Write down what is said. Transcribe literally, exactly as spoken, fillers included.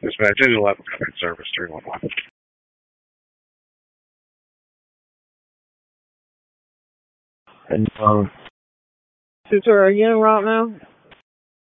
Dispatch is eleven Command Service three one one. And, um, Sister, are you in route now?